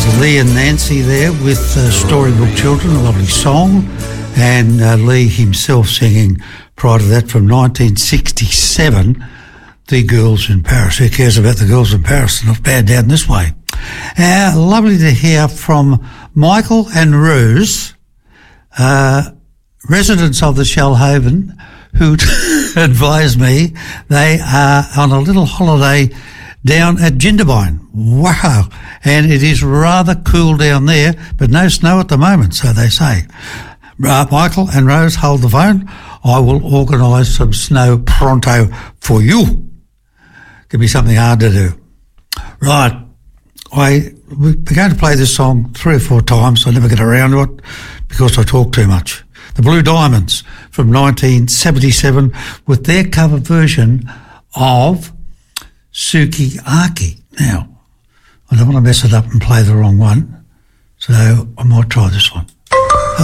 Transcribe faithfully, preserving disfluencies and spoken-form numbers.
Lee and Nancy there with uh, Storybook Children, a lovely song, and uh, Lee himself singing prior to that from nineteen sixty-seven, The Girls in Paris. Who cares about the girls in Paris? Not bad down this way. Uh, lovely to hear from Michael and Rose, uh, residents of the Shellhaven, who advised me they are on a little holiday down at Jindabyne. Wow. And it is rather cool down there, but no snow at the moment, so they say. Uh, Michael and Rose, hold the phone. I will organise some snow pronto for you. Could be something hard to do. Right. I, we're going to play this song three or four times. I never get around to it because I talk too much. The Blue Diamonds from nineteen seventy-seven with their cover version of Sukiyaki. Now, I don't want to mess it up and play the wrong one, so I might try this one.